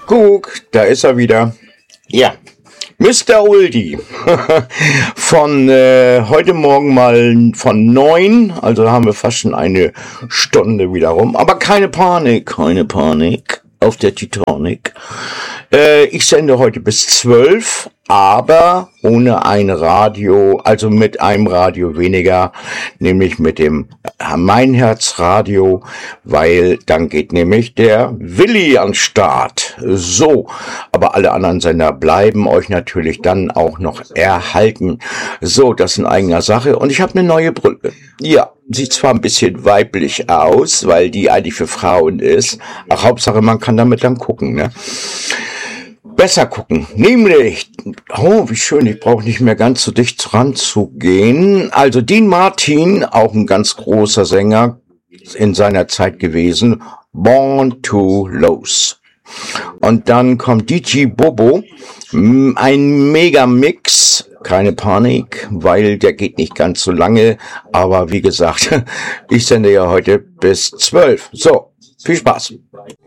Guck, da ist er wieder. Ja, Mr. Uldi. Von heute Morgen mal von 9, also haben wir fast schon eine Stunde wieder rum. Aber keine Panik auf der Titanic. Ich sende heute bis 12, aber ohne ein Radio, also mit einem Radio weniger, nämlich mit dem Mein Herz Radio, weil dann geht nämlich der Willi an Start. So, aber alle anderen Sender bleiben euch natürlich dann auch noch erhalten. So, das ist in eigener Sache und ich habe eine neue Brille. Ja, sieht zwar ein bisschen weiblich aus, weil die eigentlich für Frauen ist, ach, Hauptsache man kann damit dann gucken, ne? Besser gucken, nämlich, oh wie schön, ich brauche nicht mehr ganz so dicht ranzugehen. Also Dean Martin, auch ein ganz großer Sänger in seiner Zeit gewesen, Born to Lose. Und dann kommt DJ Bobo, ein Mega-Mix, keine Panik, weil der geht nicht ganz so lange, aber wie gesagt, ich sende ja heute bis 12. So, viel Spaß.